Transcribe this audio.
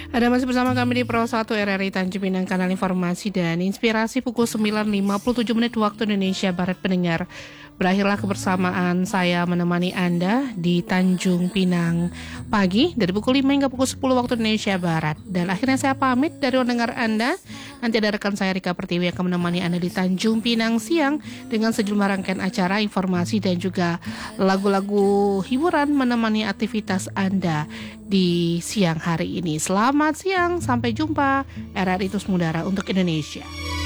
Ada masih bersama kami di Pro 1 RRI Tanjung Pinang, kanal informasi dan inspirasi pukul 9.57 waktu Indonesia Barat pendengar. Berakhirlah kebersamaan saya menemani Anda di Tanjung Pinang pagi dari pukul 5 hingga pukul 10 waktu Indonesia Barat. Dan akhirnya saya pamit dari pendengar Anda. Nanti ada rekan saya Rika Pertiwi yang akan menemani Anda di Tanjung Pinang siang dengan sejumlah rangkaian acara, informasi dan juga lagu-lagu hiburan menemani aktivitas Anda di siang hari ini. Selamat siang, sampai jumpa. RRI Terus Mudara untuk Indonesia.